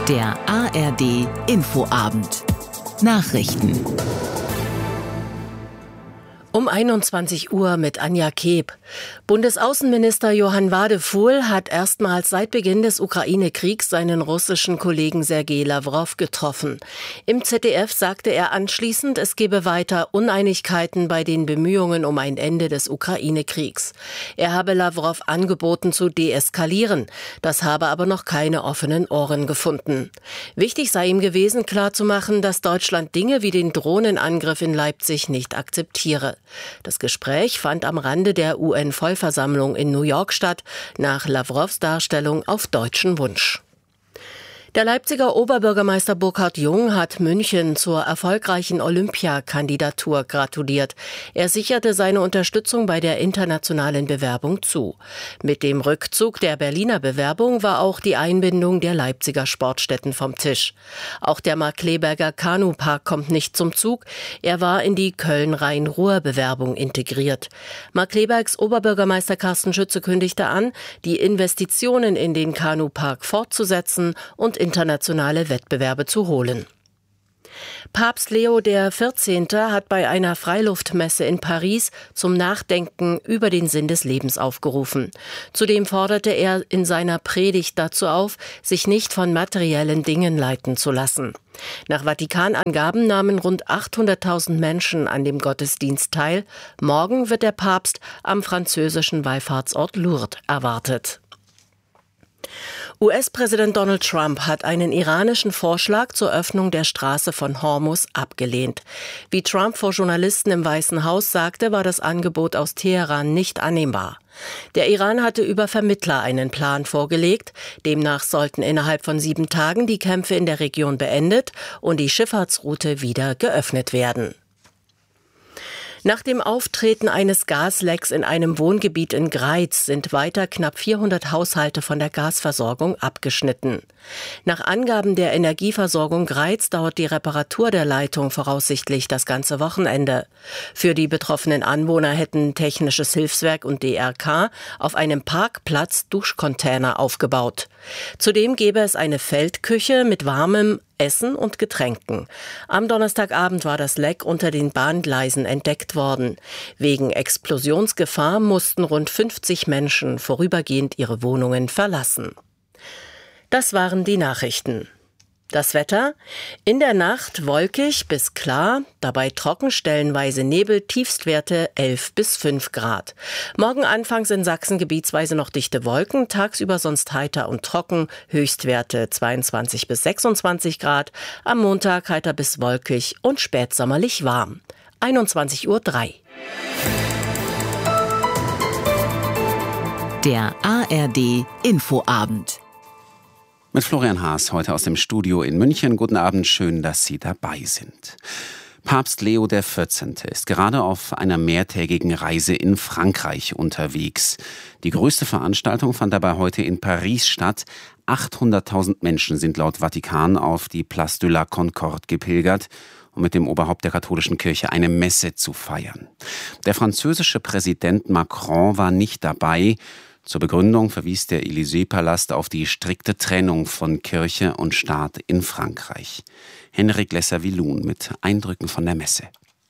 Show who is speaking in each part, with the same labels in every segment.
Speaker 1: Der ARD Infoabend. Nachrichten.
Speaker 2: Um 21 Uhr mit Anja Keb. Bundesaußenminister Johann Wadefuhl hat erstmals seit Beginn des Ukraine-Kriegs seinen russischen Kollegen Sergei Lawrow getroffen. Im ZDF sagte er anschließend, es gebe weiter Uneinigkeiten bei den Bemühungen um ein Ende des Ukraine-Kriegs. Er habe Lawrow angeboten zu deeskalieren. Das habe aber noch keine offenen Ohren gefunden. Wichtig sei ihm gewesen, klarzumachen, dass Deutschland Dinge wie den Drohnenangriff in Leipzig nicht akzeptiere. Das Gespräch fand am Rande der UN-Vollversammlung in New York statt, nach Lawrows Darstellung auf deutschen Wunsch. Der Leipziger Oberbürgermeister Burkhard Jung hat München zur erfolgreichen Olympiakandidatur gratuliert. Er sicherte seine Unterstützung bei der internationalen Bewerbung zu. Mit dem Rückzug der Berliner Bewerbung war auch die Einbindung der Leipziger Sportstätten vom Tisch. Auch der Markkleeberger Kanupark kommt nicht zum Zug. Er war in die Köln-Rhein-Ruhr-Bewerbung integriert. Markkleebergs Oberbürgermeister Carsten Schütze kündigte an, die Investitionen in den Kanupark fortzusetzen und internationale Wettbewerbe zu holen. Papst Leo XIV. Hat bei einer Freiluftmesse in Paris zum Nachdenken über den Sinn des Lebens aufgerufen. Zudem forderte er in seiner Predigt dazu auf, sich nicht von materiellen Dingen leiten zu lassen. Nach Vatikanangaben nahmen rund 800.000 Menschen an dem Gottesdienst teil. Morgen wird der Papst am französischen Wallfahrtsort Lourdes erwartet. US-Präsident Donald Trump hat einen iranischen Vorschlag zur Öffnung der Straße von Hormuz abgelehnt. Wie Trump vor Journalisten im Weißen Haus sagte, war das Angebot aus Teheran nicht annehmbar. Der Iran hatte über Vermittler einen Plan vorgelegt. Demnach sollten innerhalb von 7 Tagen die Kämpfe in der Region beendet und die Schifffahrtsroute wieder geöffnet werden. Nach dem Auftreten eines Gaslecks in einem Wohngebiet in Greiz sind weiter knapp 400 Haushalte von der Gasversorgung abgeschnitten. Nach Angaben der Energieversorgung Greiz dauert die Reparatur der Leitung voraussichtlich das ganze Wochenende. Für die betroffenen Anwohner hätten Technisches Hilfswerk und DRK auf einem Parkplatz Duschcontainer aufgebaut. Zudem gäbe es eine Feldküche mit warmem Essen und Getränken. Am Donnerstagabend war das Leck unter den Bahngleisen entdeckt worden. Wegen Explosionsgefahr mussten rund 50 Menschen vorübergehend ihre Wohnungen verlassen. Das waren die Nachrichten. Das Wetter: in der Nacht wolkig bis klar, dabei trocken, stellenweise Nebel, Tiefstwerte 11 bis 5 Grad. Morgen anfangs in Sachsen gebietsweise noch dichte Wolken, tagsüber sonst heiter und trocken, Höchstwerte 22 bis 26 Grad, am Montag heiter bis wolkig und spätsommerlich warm. 21:03 Uhr.
Speaker 1: Der ARD Infoabend.
Speaker 3: Mit Florian Haas heute aus dem Studio in München. Guten Abend, schön, dass Sie dabei sind. Papst Leo XIV. Ist gerade auf einer mehrtägigen Reise in Frankreich unterwegs. Die größte Veranstaltung fand dabei heute in Paris statt. 800.000 Menschen sind laut Vatikan auf die Place de la Concorde gepilgert, um mit dem Oberhaupt der katholischen Kirche eine Messe zu feiern. Der französische Präsident Macron war nicht dabei. Zur Begründung verwies der Élysée-Palast auf die strikte Trennung von Kirche und Staat in Frankreich. Henrik Lesser-Wilun mit Eindrücken von der Messe.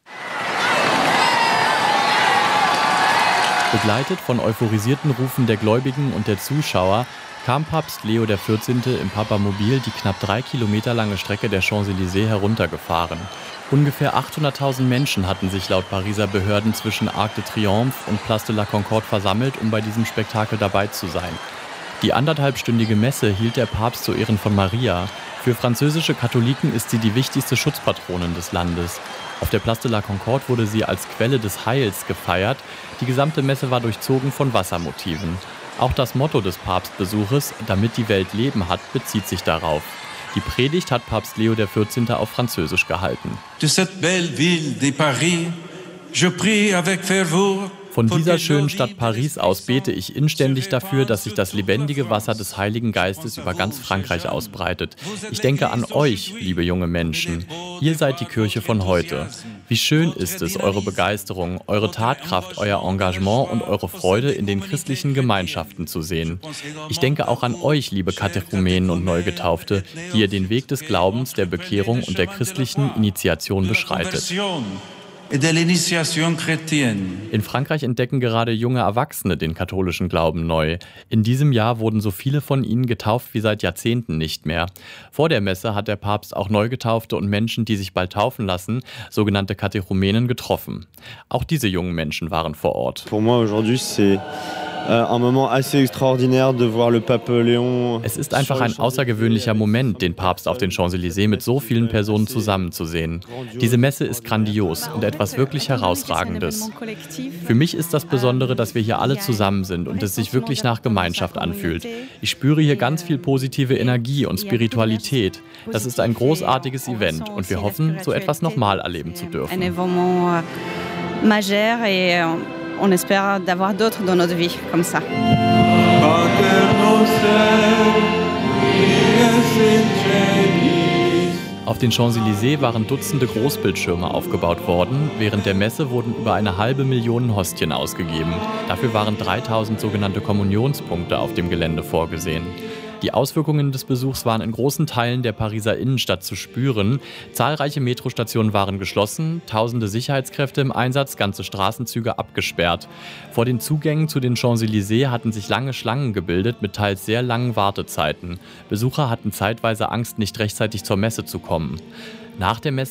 Speaker 4: Begleitet von euphorisierten Rufen der Gläubigen und der Zuschauer kam Papst Leo XIV. Im Papamobil die knapp 3 Kilometer lange Strecke der Champs-Élysées heruntergefahren. Ungefähr 800.000 Menschen hatten sich laut Pariser Behörden zwischen Arc de Triomphe und Place de la Concorde versammelt, um bei diesem Spektakel dabei zu sein. Die 1,5-stündige Messe hielt der Papst zu Ehren von Maria. Für französische Katholiken ist sie die wichtigste Schutzpatronin des Landes. Auf der Place de la Concorde wurde sie als Quelle des Heils gefeiert. Die gesamte Messe war durchzogen von Wassermotiven. Auch das Motto des Papstbesuches, damit die Welt Leben hat, bezieht sich darauf. Die Predigt hat Papst Leo XIV. Auf Französisch gehalten.
Speaker 5: De cette belle ville de Paris, je prie avec ferveur
Speaker 4: Von dieser schönen Stadt Paris aus bete ich inständig dafür, dass sich das lebendige Wasser des Heiligen Geistes über ganz Frankreich ausbreitet. Ich denke an euch, liebe junge Menschen. Ihr seid die Kirche von heute. Wie schön ist es, eure Begeisterung, eure Tatkraft, euer Engagement und eure Freude in den christlichen Gemeinschaften zu sehen. Ich denke auch an euch, liebe Katechumenen und Neugetaufte, die ihr den Weg des Glaubens, der Bekehrung und der christlichen Initiation beschreitet. In Frankreich entdecken gerade junge Erwachsene den katholischen Glauben neu. In diesem Jahr wurden so viele von ihnen getauft wie seit Jahrzehnten nicht mehr. Vor der Messe hat der Papst auch Neugetaufte und Menschen, die sich bald taufen lassen, sogenannte Katechumenen, getroffen. Auch diese jungen Menschen waren vor Ort. Es ist einfach ein außergewöhnlicher Moment, den Papst auf den Champs-Élysées mit so vielen Personen zusammenzusehen. Diese Messe ist grandios und etwas wirklich Herausragendes. Für mich ist das Besondere, dass wir hier alle zusammen sind und es sich wirklich nach Gemeinschaft anfühlt. Ich spüre hier ganz viel positive Energie und Spiritualität. Das ist ein großartiges Event und wir hoffen, so etwas nochmal erleben zu dürfen.
Speaker 5: On espère d'avoir d'autres dans notre vie comme ça.
Speaker 4: Auf den Champs-Élysées waren Dutzende Großbildschirme aufgebaut worden. Während der Messe wurden über 500.000 Hostien ausgegeben. Dafür waren 3000 sogenannte Kommunionspunkte auf dem Gelände vorgesehen. Die Auswirkungen des Besuchs waren in großen Teilen der Pariser Innenstadt zu spüren. Zahlreiche Metrostationen waren geschlossen, tausende Sicherheitskräfte im Einsatz, ganze Straßenzüge abgesperrt. Vor den Zugängen zu den Champs-Élysées hatten sich lange Schlangen gebildet mit teils sehr langen Wartezeiten. Besucher hatten zeitweise Angst, nicht rechtzeitig zur Messe zu kommen. Nach der Messe